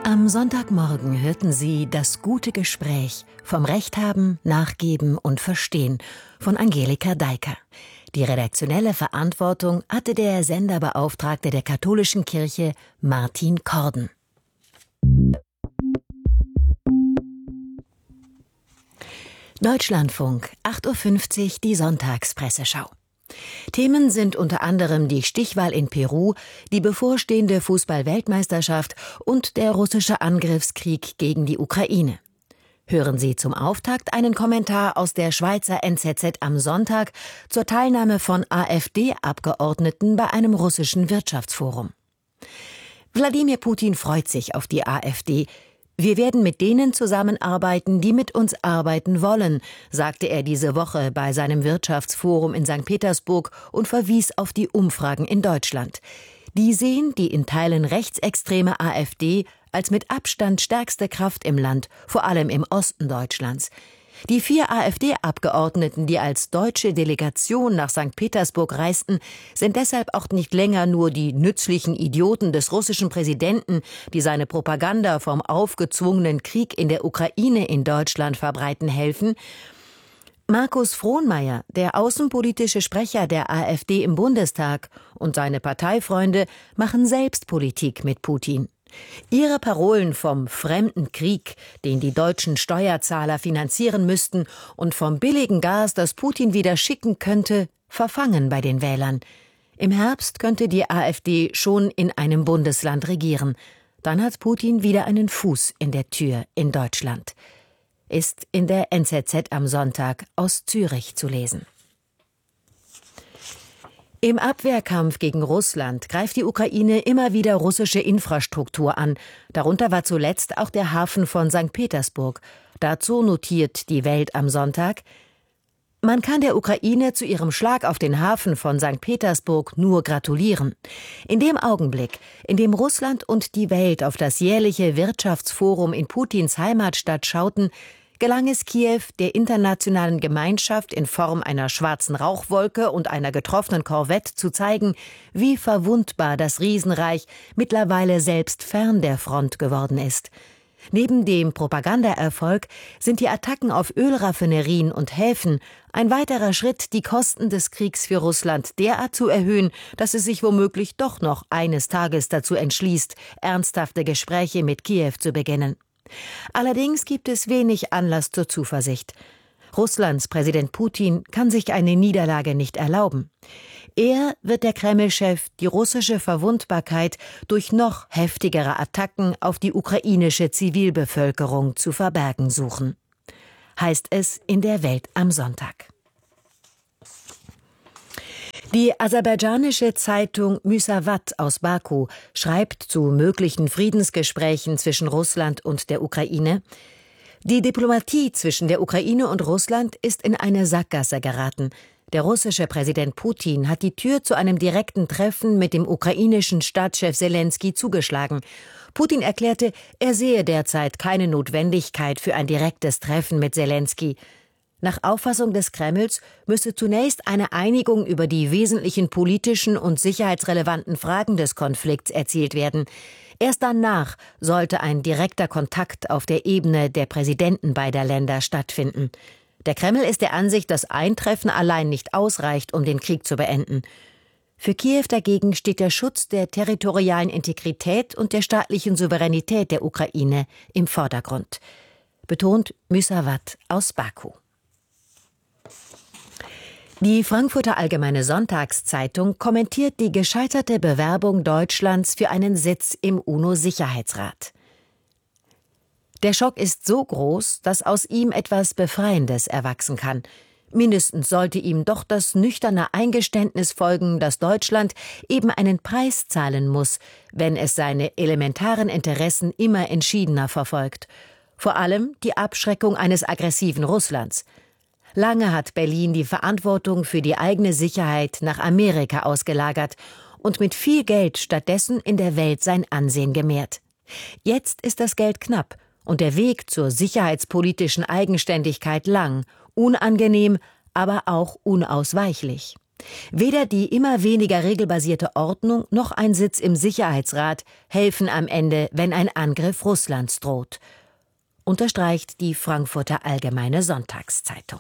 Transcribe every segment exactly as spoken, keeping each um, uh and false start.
Am Sonntagmorgen hörten Sie das gute Gespräch vom Recht haben, Nachgeben und Verstehen von Angelika Deiker. Die redaktionelle Verantwortung hatte der Senderbeauftragte der katholischen Kirche Martin Korden. Deutschlandfunk, acht Uhr fünfzig, die Sonntagspresseschau. Themen sind unter anderem die Stichwahl in Peru, die bevorstehende Fußball-Weltmeisterschaft und der russische Angriffskrieg gegen die Ukraine. Hören Sie zum Auftakt einen Kommentar aus der Schweizer N Z Z am Sonntag zur Teilnahme von AfD-Abgeordneten bei einem russischen Wirtschaftsforum. Wladimir Putin freut sich auf die AfD. Wir werden mit denen zusammenarbeiten, die mit uns arbeiten wollen, sagte er diese Woche bei seinem Wirtschaftsforum in Sankt Petersburg und verwies auf die Umfragen in Deutschland. Die sehen die in Teilen rechtsextreme AfD als mit Abstand stärkste Kraft im Land, vor allem im Osten Deutschlands. Die vier AfD-Abgeordneten, die als deutsche Delegation nach Sankt Petersburg reisten, sind deshalb auch nicht länger nur die nützlichen Idioten des russischen Präsidenten, die seine Propaganda vom aufgezwungenen Krieg in der Ukraine in Deutschland verbreiten helfen. Markus Frohnmayer, der außenpolitische Sprecher der AfD im Bundestag, und seine Parteifreunde machen selbst Politik mit Putin. Ihre Parolen vom fremden Krieg, den die deutschen Steuerzahler finanzieren müssten, und vom billigen Gas, das Putin wieder schicken könnte, verfangen bei den Wählern. Im Herbst könnte die AfD schon in einem Bundesland regieren. Dann hat Putin wieder einen Fuß in der Tür in Deutschland. Ist in der N Z Z am Sonntag aus Zürich zu lesen. Im Abwehrkampf gegen Russland greift die Ukraine immer wieder russische Infrastruktur an. Darunter war zuletzt auch der Hafen von Sankt Petersburg. Dazu notiert die Welt am Sonntag: Man kann der Ukraine zu ihrem Schlag auf den Hafen von Sankt Petersburg nur gratulieren. In dem Augenblick, in dem Russland und die Welt auf das jährliche Wirtschaftsforum in Putins Heimatstadt schauten, gelang es Kiew, der internationalen Gemeinschaft in Form einer schwarzen Rauchwolke und einer getroffenen Korvette zu zeigen, wie verwundbar das Riesenreich mittlerweile selbst fern der Front geworden ist. Neben dem Propagandaerfolg sind die Attacken auf Ölraffinerien und Häfen ein weiterer Schritt, die Kosten des Kriegs für Russland derart zu erhöhen, dass es sich womöglich doch noch eines Tages dazu entschließt, ernsthafte Gespräche mit Kiew zu beginnen. Allerdings gibt es wenig Anlass zur Zuversicht. Russlands Präsident Putin kann sich eine Niederlage nicht erlauben. Er wird der Kreml-Chef die russische Verwundbarkeit durch noch heftigere Attacken auf die ukrainische Zivilbevölkerung zu verbergen suchen. Heißt es in der Welt am Sonntag. Die aserbaidschanische Zeitung Müsavat aus Baku schreibt zu möglichen Friedensgesprächen zwischen Russland und der Ukraine: Die Diplomatie zwischen der Ukraine und Russland ist in eine Sackgasse geraten. Der russische Präsident Putin hat die Tür zu einem direkten Treffen mit dem ukrainischen Staatschef Selenskyj zugeschlagen. Putin erklärte, er sehe derzeit keine Notwendigkeit für ein direktes Treffen mit Selenskyj. Nach Auffassung des Kremls müsse zunächst eine Einigung über die wesentlichen politischen und sicherheitsrelevanten Fragen des Konflikts erzielt werden. Erst danach sollte ein direkter Kontakt auf der Ebene der Präsidenten beider Länder stattfinden. Der Kreml ist der Ansicht, dass ein Treffen allein nicht ausreicht, um den Krieg zu beenden. Für Kiew dagegen steht der Schutz der territorialen Integrität und der staatlichen Souveränität der Ukraine im Vordergrund, betont Müsavat aus Baku. Die Frankfurter Allgemeine Sonntagszeitung kommentiert die gescheiterte Bewerbung Deutschlands für einen Sitz im UNO-Sicherheitsrat. Der Schock ist so groß, dass aus ihm etwas Befreiendes erwachsen kann. Mindestens sollte ihm doch das nüchterne Eingeständnis folgen, dass Deutschland eben einen Preis zahlen muss, wenn es seine elementaren Interessen immer entschiedener verfolgt. Vor allem die Abschreckung eines aggressiven Russlands. Lange hat Berlin die Verantwortung für die eigene Sicherheit nach Amerika ausgelagert und mit viel Geld stattdessen in der Welt sein Ansehen gemehrt. Jetzt ist das Geld knapp und der Weg zur sicherheitspolitischen Eigenständigkeit lang, unangenehm, aber auch unausweichlich. Weder die immer weniger regelbasierte Ordnung noch ein Sitz im Sicherheitsrat helfen am Ende, wenn ein Angriff Russlands droht, unterstreicht die Frankfurter Allgemeine Sonntagszeitung.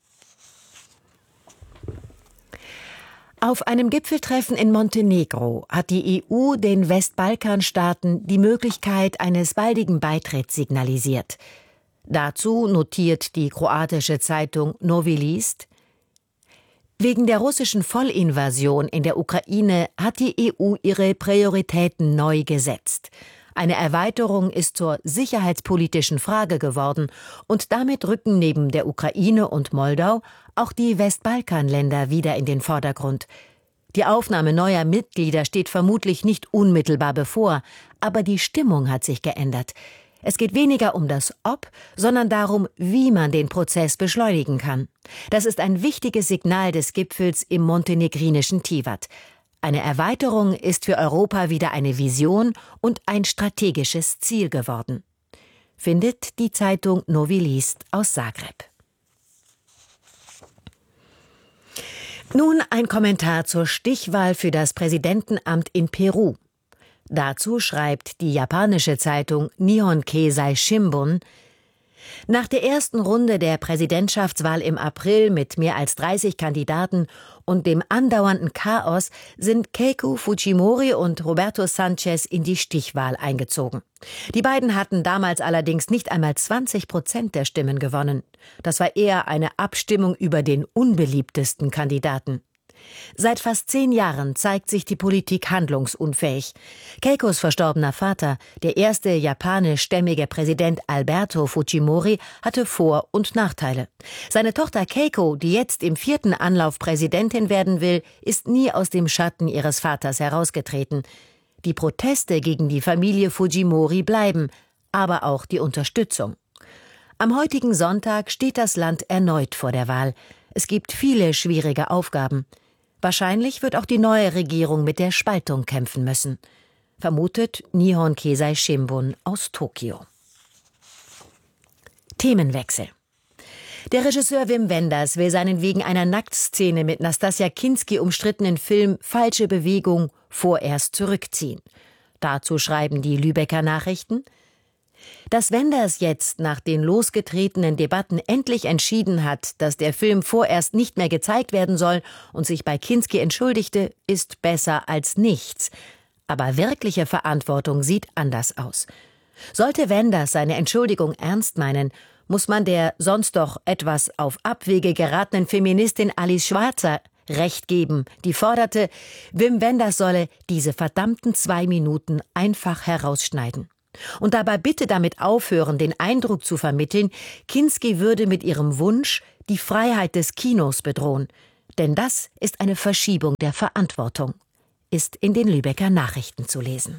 Auf einem Gipfeltreffen in Montenegro hat die E U den Westbalkanstaaten die Möglichkeit eines baldigen Beitritts signalisiert. Dazu notiert die kroatische Zeitung Novi List: Wegen der russischen Vollinvasion in der Ukraine hat die E U ihre Prioritäten neu gesetzt. Eine Erweiterung ist zur sicherheitspolitischen Frage geworden und damit rücken neben der Ukraine und Moldau auch die Westbalkanländer wieder in den Vordergrund. Die Aufnahme neuer Mitglieder steht vermutlich nicht unmittelbar bevor, aber die Stimmung hat sich geändert. Es geht weniger um das Ob, sondern darum, wie man den Prozess beschleunigen kann. Das ist ein wichtiges Signal des Gipfels im montenegrinischen Tivat. Eine Erweiterung ist für Europa wieder eine Vision und ein strategisches Ziel geworden, findet die Zeitung Novi List aus Zagreb. Nun ein Kommentar zur Stichwahl für das Präsidentenamt in Peru. Dazu schreibt die japanische Zeitung Nihon Keizai Shimbun: Nach der ersten Runde der Präsidentschaftswahl im April mit mehr als dreißig Kandidaten und dem andauernden Chaos sind Keiko Fujimori und Roberto Sanchez in die Stichwahl eingezogen. Die beiden hatten damals allerdings nicht einmal zwanzig Prozent der Stimmen gewonnen. Das war eher eine Abstimmung über den unbeliebtesten Kandidaten. Seit fast zehn Jahren zeigt sich die Politik handlungsunfähig. Keikos verstorbener Vater, der erste japanischstämmige Präsident Alberto Fujimori, hatte Vor- und Nachteile. Seine Tochter Keiko, die jetzt im vierten Anlauf Präsidentin werden will, ist nie aus dem Schatten ihres Vaters herausgetreten. Die Proteste gegen die Familie Fujimori bleiben, aber auch die Unterstützung. Am heutigen Sonntag steht das Land erneut vor der Wahl. Es gibt viele schwierige Aufgaben. Wahrscheinlich wird auch die neue Regierung mit der Spaltung kämpfen müssen, vermutet Nihon Keizai Shimbun aus Tokio. Themenwechsel. Der Regisseur Wim Wenders will seinen wegen einer Nacktszene mit Nastassja Kinski umstrittenen Film Falsche Bewegung vorerst zurückziehen. Dazu schreiben die Lübecker Nachrichten: Dass Wenders jetzt nach den losgetretenen Debatten endlich entschieden hat, dass der Film vorerst nicht mehr gezeigt werden soll und sich bei Kinski entschuldigte, ist besser als nichts. Aber wirkliche Verantwortung sieht anders aus. Sollte Wenders seine Entschuldigung ernst meinen, muss man der sonst doch etwas auf Abwege geratenen Feministin Alice Schwarzer Recht geben, die forderte, Wim Wenders solle diese verdammten zwei Minuten einfach herausschneiden. Und dabei bitte damit aufhören, den Eindruck zu vermitteln, Kinski würde mit ihrem Wunsch die Freiheit des Kinos bedrohen. Denn das ist eine Verschiebung der Verantwortung, ist in den Lübecker Nachrichten zu lesen.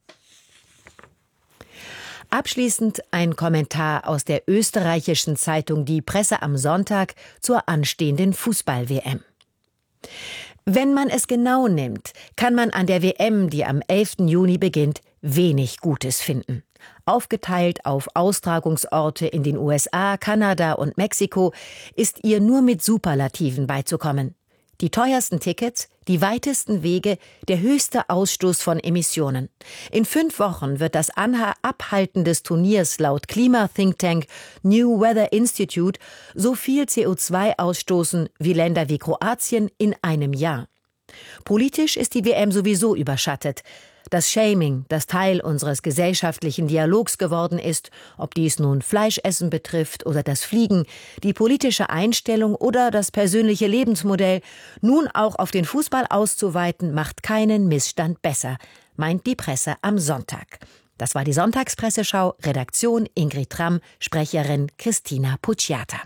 Abschließend ein Kommentar aus der österreichischen Zeitung Die Presse am Sonntag zur anstehenden Fußball-W M. Wenn man es genau nimmt, kann man an der W M, die am elften Juni beginnt, wenig Gutes finden. Aufgeteilt auf Austragungsorte in den U S A, Kanada und Mexiko, ist ihr nur mit Superlativen beizukommen. Die teuersten Tickets, die weitesten Wege, der höchste Ausstoß von Emissionen. In fünf Wochen wird das Abhalten des Turniers laut Klima-Thinktank New Weather Institute so viel C O zwei ausstoßen wie Länder wie Kroatien in einem Jahr. Politisch ist die W M sowieso überschattet. Das Shaming, das Teil unseres gesellschaftlichen Dialogs geworden ist, ob dies nun Fleischessen betrifft oder das Fliegen, die politische Einstellung oder das persönliche Lebensmodell, nun auch auf den Fußball auszuweiten, macht keinen Missstand besser, meint die Presse am Sonntag. Das war die Sonntagspresseschau, Redaktion Ingrid Tramm, Sprecherin Christina Pucciata.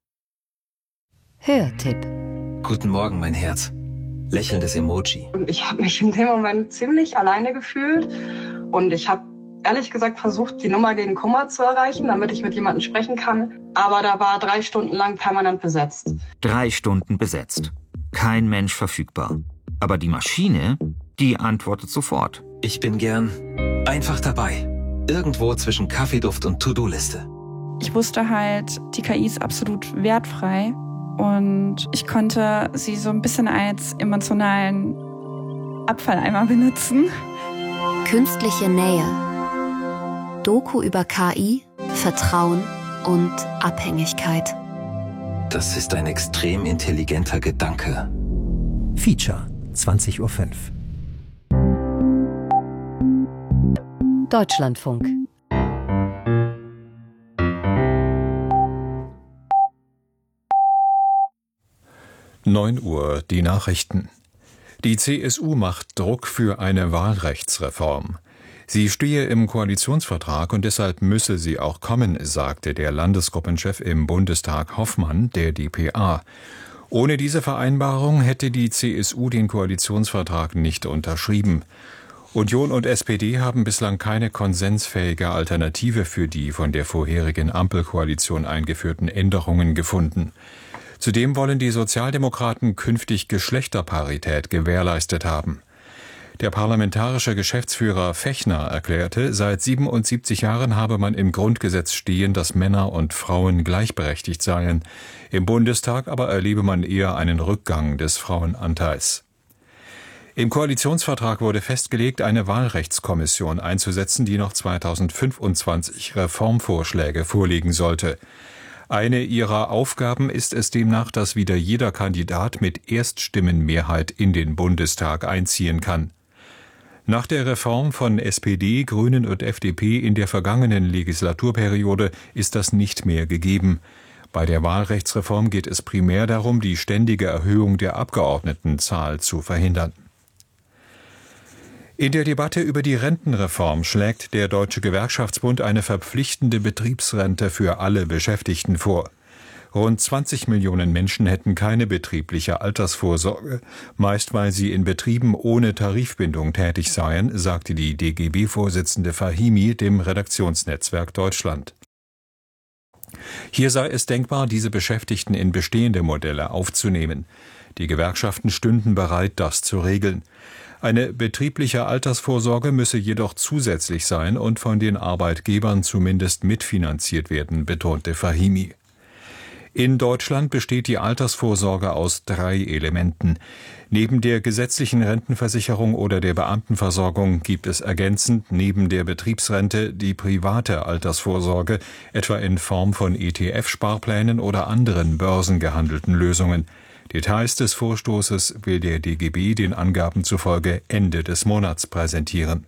Hörtipp. Guten Morgen, mein Herz. Lächelndes Emoji. Und ich habe mich in dem Moment ziemlich alleine gefühlt und ich habe ehrlich gesagt versucht, die Nummer gegen Kummer zu erreichen, damit ich mit jemandem sprechen kann. Aber da war drei Stunden lang permanent besetzt. Drei Stunden besetzt. Kein Mensch verfügbar. Aber die Maschine, die antwortet sofort. Ich bin gern einfach dabei. Irgendwo zwischen Kaffeeduft und To-Do-Liste. Ich wusste halt, die K I ist absolut wertfrei. Und ich konnte sie so ein bisschen als emotionalen Abfalleimer benutzen. Künstliche Nähe. Doku über K I, Vertrauen und Abhängigkeit. Das ist ein extrem intelligenter Gedanke. Feature, zwanzig Uhr fünf. Deutschlandfunk. neun Uhr, die Nachrichten. Die C S U macht Druck für eine Wahlrechtsreform. Sie stehe im Koalitionsvertrag und deshalb müsse sie auch kommen, sagte der Landesgruppenchef im Bundestag Hoffmann der D P A. Ohne diese Vereinbarung hätte die C S U den Koalitionsvertrag nicht unterschrieben. Union und S P D haben bislang keine konsensfähige Alternative für die von der vorherigen Ampelkoalition eingeführten Änderungen gefunden. Zudem wollen die Sozialdemokraten künftig Geschlechterparität gewährleistet haben. Der parlamentarische Geschäftsführer Fechner erklärte, seit siebenundsiebzig Jahren habe man im Grundgesetz stehen, dass Männer und Frauen gleichberechtigt seien. Im Bundestag aber erlebe man eher einen Rückgang des Frauenanteils. Im Koalitionsvertrag wurde festgelegt, eine Wahlrechtskommission einzusetzen, die noch zweitausendfünfundzwanzig Reformvorschläge vorlegen sollte. Eine ihrer Aufgaben ist es demnach, dass wieder jeder Kandidat mit Erststimmenmehrheit in den Bundestag einziehen kann. Nach der Reform von S P D, Grünen und F D P in der vergangenen Legislaturperiode ist das nicht mehr gegeben. Bei der Wahlrechtsreform geht es primär darum, die ständige Erhöhung der Abgeordnetenzahl zu verhindern. In der Debatte über die Rentenreform schlägt der Deutsche Gewerkschaftsbund eine verpflichtende Betriebsrente für alle Beschäftigten vor. Rund zwanzig Millionen Menschen hätten keine betriebliche Altersvorsorge, meist weil sie in Betrieben ohne Tarifbindung tätig seien, sagte die D G B-Vorsitzende Fahimi dem Redaktionsnetzwerk Deutschland. Hier sei es denkbar, diese Beschäftigten in bestehende Modelle aufzunehmen. Die Gewerkschaften stünden bereit, das zu regeln. Eine betriebliche Altersvorsorge müsse jedoch zusätzlich sein und von den Arbeitgebern zumindest mitfinanziert werden, betonte Fahimi. In Deutschland besteht die Altersvorsorge aus drei Elementen. Neben der gesetzlichen Rentenversicherung oder der Beamtenversorgung gibt es ergänzend neben der Betriebsrente die private Altersvorsorge, etwa in Form von E T F-Sparplänen oder anderen börsengehandelten Lösungen. Details des Vorstoßes will der D G B den Angaben zufolge Ende des Monats präsentieren.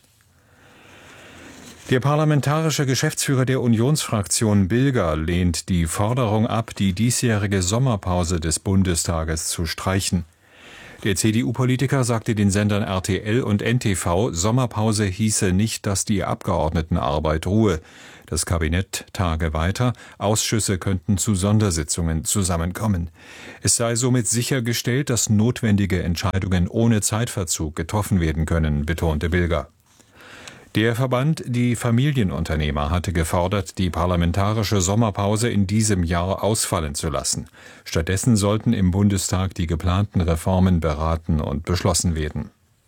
Der parlamentarische Geschäftsführer der Unionsfraktion Bilger lehnt die Forderung ab, die diesjährige Sommerpause des Bundestages zu streichen. Der C D U-Politiker sagte den Sendern R T L und N T V, Sommerpause hieße nicht, dass die Abgeordnetenarbeit ruhe. Das Kabinett tage weiter, Ausschüsse könnten zu Sondersitzungen zusammenkommen. Es sei somit sichergestellt, dass notwendige Entscheidungen ohne Zeitverzug getroffen werden können, betonte Bilger. Der Verband Die Familienunternehmer hatte gefordert, die parlamentarische Sommerpause in diesem Jahr ausfallen zu lassen. Stattdessen sollten im Bundestag die geplanten Reformen beraten und beschlossen werden.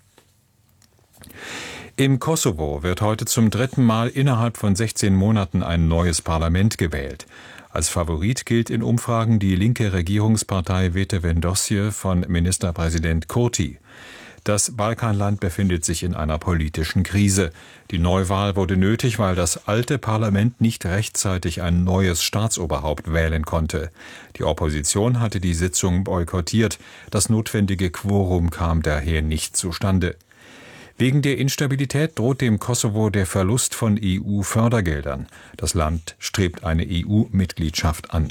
Im Kosovo wird heute zum dritten Mal innerhalb von sechzehn Monaten ein neues Parlament gewählt. Als Favorit gilt in Umfragen die linke Regierungspartei Vetevendosje von Ministerpräsident Kurti. Das Balkanland befindet sich in einer politischen Krise. Die Neuwahl wurde nötig, weil das alte Parlament nicht rechtzeitig ein neues Staatsoberhaupt wählen konnte. Die Opposition hatte die Sitzung boykottiert. Das notwendige Quorum kam daher nicht zustande. Wegen der Instabilität droht dem Kosovo der Verlust von E U-Fördergeldern. Das Land strebt eine E U-Mitgliedschaft an.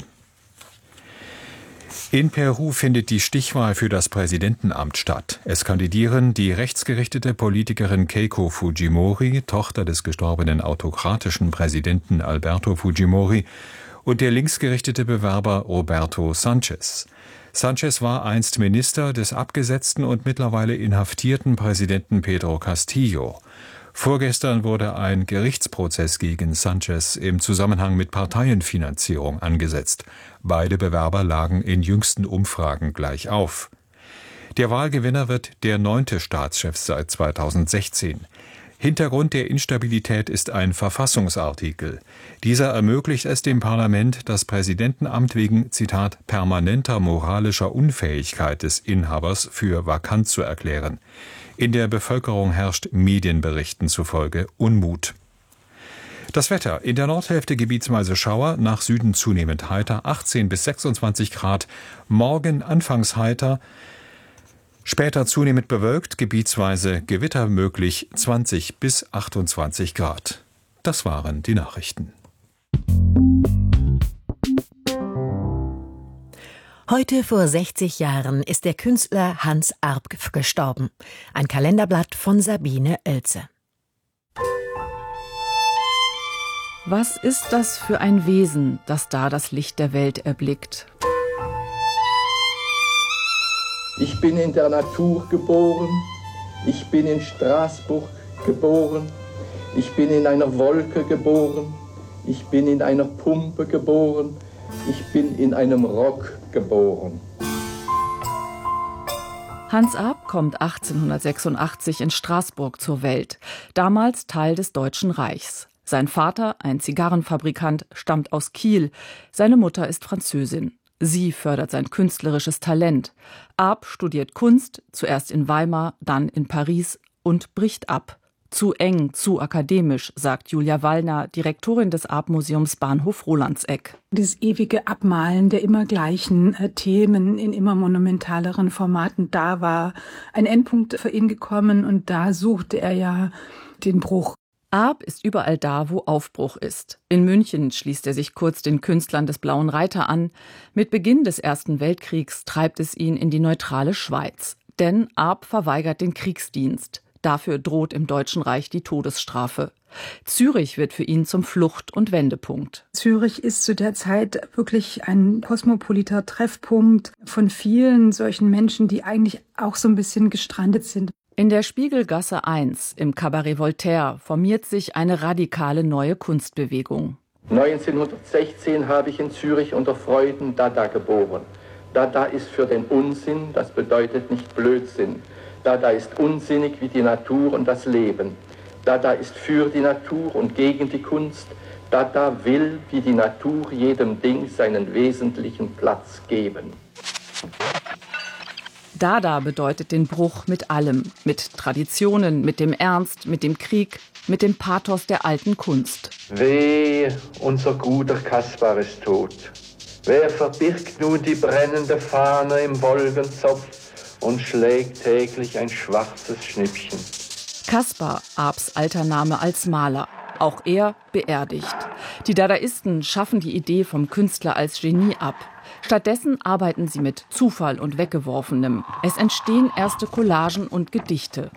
In Peru findet die Stichwahl für das Präsidentenamt statt. Es kandidieren die rechtsgerichtete Politikerin Keiko Fujimori, Tochter des gestorbenen autokratischen Präsidenten Alberto Fujimori, und der linksgerichtete Bewerber Roberto Sanchez. Sanchez war einst Minister des abgesetzten und mittlerweile inhaftierten Präsidenten Pedro Castillo. Vorgestern wurde ein Gerichtsprozess gegen Sanchez im Zusammenhang mit Parteienfinanzierung angesetzt. Beide Bewerber lagen in jüngsten Umfragen gleich auf. Der Wahlgewinner wird der neunte Staatschef seit zweitausendsechzehn. Hintergrund der Instabilität ist ein Verfassungsartikel. Dieser ermöglicht es dem Parlament, das Präsidentenamt wegen, Zitat, permanenter moralischer Unfähigkeit des Inhabers für vakant zu erklären. In der Bevölkerung herrscht Medienberichten zufolge Unmut. Das Wetter: In der Nordhälfte gebietsweise Schauer, nach Süden zunehmend heiter, achtzehn bis sechsundzwanzig Grad. Morgen anfangs heiter, später zunehmend bewölkt, gebietsweise Gewitter möglich, zwanzig bis achtundzwanzig Grad. Das waren die Nachrichten. Heute vor sechzig Jahren ist der Künstler Hans Arp gestorben. Ein Kalenderblatt von Sabine Oelze. Was ist das für ein Wesen, das da das Licht der Welt erblickt? Ich bin in der Natur geboren, ich bin in Straßburg geboren, ich bin in einer Wolke geboren, ich bin in einer Pumpe geboren, ich bin in einem Rock geboren. Hans Arp kommt achtzehnhundertsechsundachtzig in Straßburg zur Welt, damals Teil des Deutschen Reichs. Sein Vater, ein Zigarrenfabrikant, stammt aus Kiel, seine Mutter ist Französin. Sie fördert sein künstlerisches Talent. Arp studiert Kunst, zuerst in Weimar, dann in Paris und bricht ab. Zu eng, zu akademisch, sagt Julia Wallner, Direktorin des Arp-Museums Bahnhof Rolandseck. Das ewige Abmalen der immer gleichen äh, Themen in immer monumentaleren Formaten, da war ein Endpunkt für ihn gekommen und da suchte er ja den Bruch. Arp ist überall da, wo Aufbruch ist. In München schließt er sich kurz den Künstlern des Blauen Reiter an. Mit Beginn des Ersten Weltkriegs treibt es ihn in die neutrale Schweiz. Denn Arp verweigert den Kriegsdienst. Dafür droht im Deutschen Reich die Todesstrafe. Zürich wird für ihn zum Flucht- und Wendepunkt. Zürich ist zu der Zeit wirklich ein kosmopoliter Treffpunkt von vielen solchen Menschen, die eigentlich auch so ein bisschen gestrandet sind. In der Spiegelgasse eins im Cabaret Voltaire formiert sich eine radikale neue Kunstbewegung. neunzehnhundertsechzehn habe ich in Zürich unter Freuden Dada geboren. Dada ist für den Unsinn, das bedeutet nicht Blödsinn. Dada ist unsinnig wie die Natur und das Leben. Dada ist für die Natur und gegen die Kunst. Dada will wie die Natur jedem Ding seinen wesentlichen Platz geben. Dada bedeutet den Bruch mit allem, mit Traditionen, mit dem Ernst, mit dem Krieg, mit dem Pathos der alten Kunst. Weh, unser guter Kaspar ist tot. Wer verbirgt nun die brennende Fahne im Wolkenzopf und schlägt täglich ein schwarzes Schnippchen? Kaspar, Arps alter Name als Maler. Auch er beerdigt. Die Dadaisten schaffen die Idee vom Künstler als Genie ab. Stattdessen arbeiten sie mit Zufall und Weggeworfenem. Es entstehen erste Collagen und Gedichte.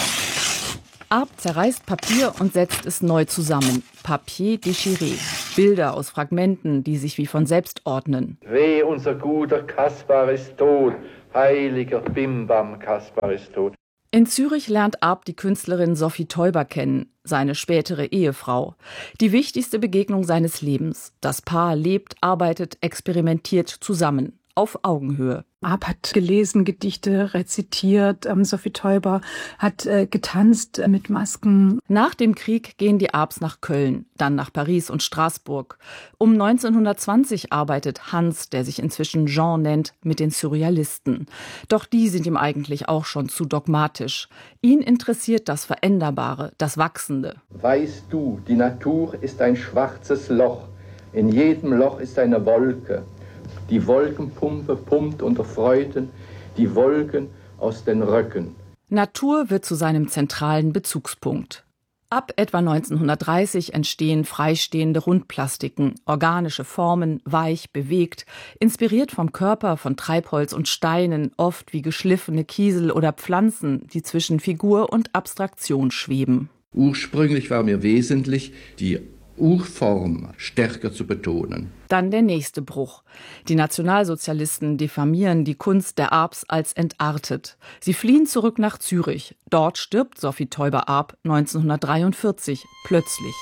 Arp zerreißt Papier und setzt es neu zusammen. Papier déchiré. Bilder aus Fragmenten, die sich wie von selbst ordnen. Weh, unser guter Kaspar ist tot. Heiliger Bimbam, Kaspar ist tot. In Zürich lernt Arp die Künstlerin Sophie Teuber kennen, seine spätere Ehefrau. Die wichtigste Begegnung seines Lebens. Das Paar lebt, arbeitet, experimentiert zusammen, auf Augenhöhe. Arp hat gelesen, Gedichte rezitiert, ähm, Sophie Teuber hat äh, getanzt äh, mit Masken. Nach dem Krieg gehen die Arps nach Köln, dann nach Paris und Straßburg. Um neunzehnhundertzwanzig arbeitet Hans, der sich inzwischen Jean nennt, mit den Surrealisten. Doch die sind ihm eigentlich auch schon zu dogmatisch. Ihn interessiert das Veränderbare, das Wachsende. Weißt du, die Natur ist ein schwarzes Loch. In jedem Loch ist eine Wolke. Die Wolkenpumpe pumpt unter Freuden die Wolken aus den Röcken. Natur wird zu seinem zentralen Bezugspunkt. Ab etwa neunzehnhundertdreißig entstehen freistehende Rundplastiken, organische Formen, weich, bewegt, inspiriert vom Körper von Treibholz und Steinen, oft wie geschliffene Kiesel oder Pflanzen, die zwischen Figur und Abstraktion schweben. Ursprünglich war mir wesentlich, die Urform stärker zu betonen. Dann der nächste Bruch. Die Nationalsozialisten diffamieren die Kunst der Arps als entartet. Sie fliehen zurück nach Zürich. Dort stirbt Sophie Teuber-Arp neunzehnhundertdreiundvierzig plötzlich.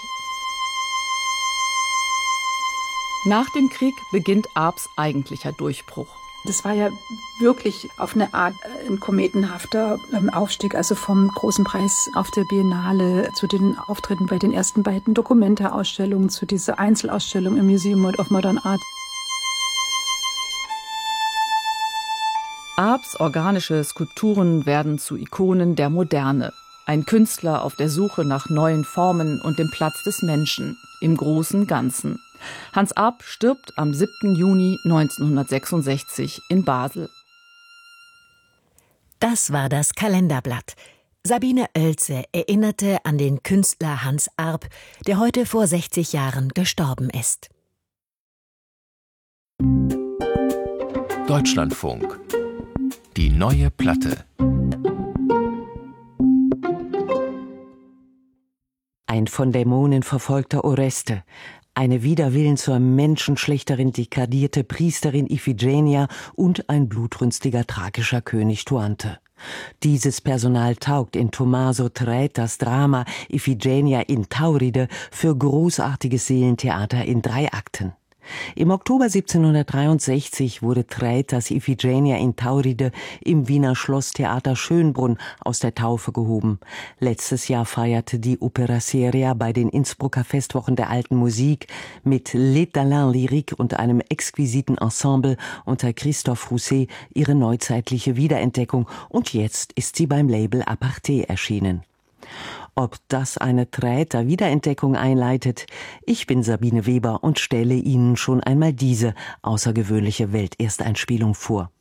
Nach dem Krieg beginnt Arps eigentlicher Durchbruch. Das war ja wirklich auf eine Art ein kometenhafter Aufstieg, also vom Großen Preis auf der Biennale zu den Auftritten bei den ersten beiden Documenta-Ausstellungen, zu dieser Einzelausstellung im Museum of Modern Art. Arps organische Skulpturen werden zu Ikonen der Moderne. Ein Künstler auf der Suche nach neuen Formen und dem Platz des Menschen im großen Ganzen. Hans Arp stirbt am siebten Juni neunzehnhundertsechsundsechzig in Basel. Das war das Kalenderblatt. Sabine Oelze erinnerte an den Künstler Hans Arp, der heute vor sechzig Jahren gestorben ist. Deutschlandfunk. Die neue Platte. Ein von Dämonen verfolgter Oreste, eine wider Willen zur Menschenschlechterin degradierte Priesterin Iphigenia und ein blutrünstiger tragischer König Tuante. Dieses Personal taugt in Tommaso Traetas Drama Iphigenia in Tauride für großartiges Seelentheater in drei Akten. Im Oktober siebzehnhundertdreiundsechzig wurde Traetas Iphigenia in Tauride im Wiener Schlosstheater Schönbrunn aus der Taufe gehoben. Letztes Jahr feierte die Opera Seria bei den Innsbrucker Festwochen der alten Musik mit L'Étalin Lyrique und einem exquisiten Ensemble unter Christophe Rousset ihre neuzeitliche Wiederentdeckung, und jetzt ist sie beim Label Aparté erschienen. Ob das eine Traeter-Wiederentdeckung einleitet? Ich bin Sabine Weber und stelle Ihnen schon einmal diese außergewöhnliche Weltersteinspielung vor.